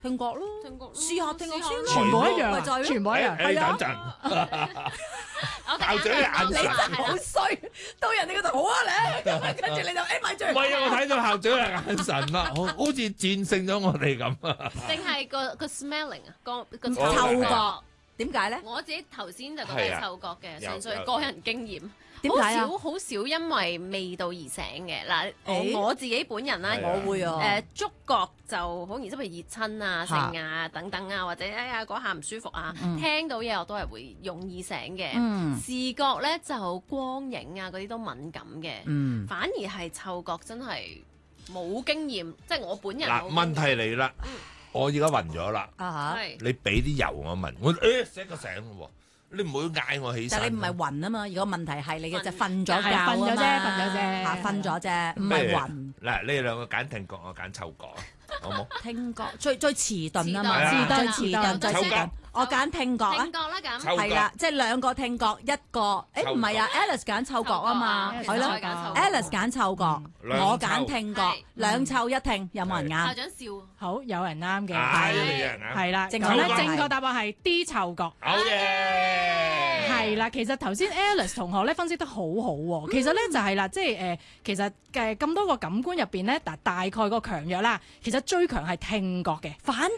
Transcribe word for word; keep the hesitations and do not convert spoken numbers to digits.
聽覺咯， 聽覺試下聽覺先咯， 全部一樣咪就係咯全部一樣。 誒，等陣，校長嘅眼你神， 真係好衰，到人哋嗰度好啊你，咁啊跟住你就誒咪住。 唔係啊！我睇到校長嘅眼神啦，好好似戰勝咗我哋咁啊！ 定係個個 smelling 啊，個個嗅嗅覺點解咧？ 我自己頭先就覺得係啊係嗅覺嘅， 有純粹有個人經驗。 點解啊好少好少因為味道而醒嘅嗱， 誒我我自己本人啦， 係啊我會啊， 誒觸覺就好容易，即係譬如熱親啊、 嚇性啊等等啊，或者哎呀嗰下唔舒服啊， 嗯聽到嘢我都係會容易醒嘅。 嗯視覺咧就光影啊嗰啲都敏感嘅， 嗯反而係嗅覺真係冇經驗，即係我本人嗱， 冇問題嚟啦，我而家暈咗啦， 啊嚇， 係你俾啲油我聞，我誒醒個醒喎，你唔會嗌我起身。 但係你唔係暈啊嘛，如果問題係你嘅就瞓咗覺係啊嘛， 瞓咗啫瞓咗啫嚇瞓咗啫，唔係咩暈。 嗱，你哋兩個揀聽覺，我揀嗅覺啊，好冇？ 聽覺最最遲鈍啊嘛， 遲最鈍遲鈍最嗅覺遲鈍。我揀聽覺啊聽。覺啦咁。 嗅覺係啦，即係兩個聽覺，一個誒唔係啊，Alice 揀嗅覺啊嘛，係咯嗅覺啊 ，Alice 揀嗅覺， 兩我揀聽覺係， 兩臭一聽，有冇人校啱？ 長笑。 好，有人啱嘅， 唉， 係有人啊， 係啦。 正咁咧確正確答案係 D 嗅覺。 好嘢， 係啦，其實頭先 Alice 同學咧分析得好好喎。其實咧就係啦，即係誒，其實誒咁多個感官入邊咧，嗱大概個強弱啦，其實最強係聽覺嘅，反